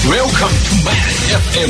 Welcome to Mad FM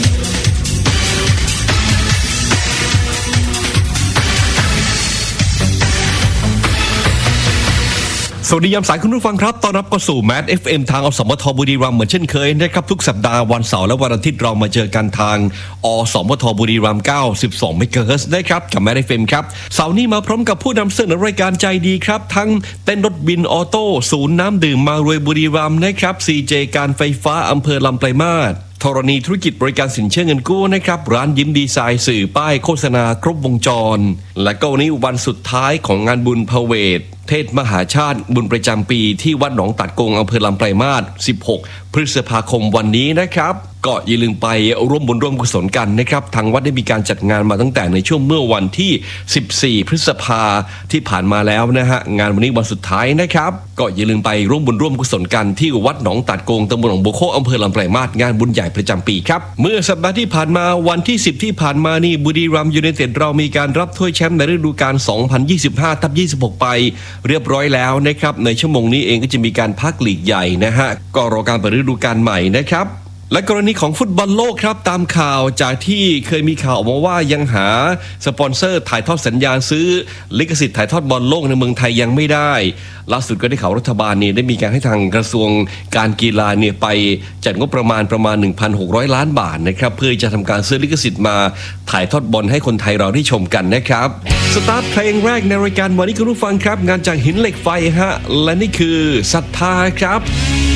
สวัสดียามสายคุณผู้ฟังครับต้อนรับเข้าสู่ Mad FM ทางอสมทบุรีรัมย์เหมือนเช่นเคยนะครับทุกสัปดาห์วันเสาร์และวันอาทิตย์เรามาเจอกันทางอสมทบุรีรัมย์ 92 เมกะเฮิรตซ์นะครับกับ Mad FM ครับเสาร์นี้มาพร้อมกับผู้นำเสนอรายการใจดีครับทั้งเต้นรถบินออโต้ศูนย์น้ำดื่มมารวยบุรีรัมย์นะครับ CJ การไฟฟ้าอำเภอลำปลายมาศธรณีธุรกิจบริการสินเชื่อเงินกู้นะครับร้านยิ้มดีไซน์สื่อป้ายโฆษณาครบวงจรและก็วันนี้วันสุดท้ายของงานบุญพเวทเทศมหาชาติบุญประจำปีที่วัดหนองตัดกงอำเภอลำปลายมาศ16 พฤษภาคมวันนี้นะครับก็อย่าลืมไปร่วมบุญร่วมกุศลกันนะครับทางวัดได้มีการจัดงานมาตั้งแต่ในช่วงเมื่อวันที่14 พฤษภาที่ผ่านมาแล้วนะฮะงานวันนี้วันสุดท้ายนะครับก็อย่าลืมไปร่วมบุญร่วมกุศลกันที่วัดหนองตัดกงตำบลหนองบัวโคอำเภอลำปลายมาศงานบุญใหญ่ประจำปีครับเมื่อสัปดาห์ที่ผ่านมาวันที่10ที่ผ่านมานี่บุรีรัมย์ยูไนเต็ดเรามีการรับถ้วยแชมป์ในฤดูกาล 2025-26 ไปเรียบร้อยแล้วนะครับในชั่วโมงนี้เองก็จะมีการพักลีกใหญ่นะฮะก็รอการเปิดฤดูกาลใหม่นะครับและกรณีของฟุตบอลโลกครับตามข่าวจากที่เคยมีข่าวออกมาว่ายังหาสปอนเซอร์ถ่ายทอดสัญญาณซื้อลิขสิทธิ์ถ่ายทอดบอลโลกในเมืองไทยยังไม่ได้ล่าสุดก็ได้ข่าวรัฐบาลเนี่ยได้มีการให้ทางกระทรวงการกีฬาเนี่ยไปจัดงบประมาณ 1,600 ล้านบาทนะครับเพื่อจะทำการซื้อลิขสิทธิ์มาถ่ายทอดบอลให้คนไทยเราได้ชมกันนะครับสตาร์ทเพลงแรกในรายการวันนี้คุณผู้ฟังครับงานจากหินเหล็กไฟฮะและนี่คือศรัทธาครับ